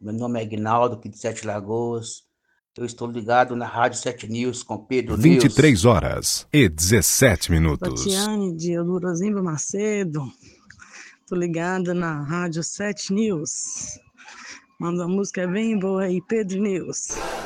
Meu nome é Aguinaldo, aqui de Sete Lagoas. Eu estou ligado na Rádio 7 News com Pedro News. 23h17. Tatiane de Eudorozimba Macedo. Tô ligada na Rádio 7 News. Manda uma música bem boa aí, Pedro News.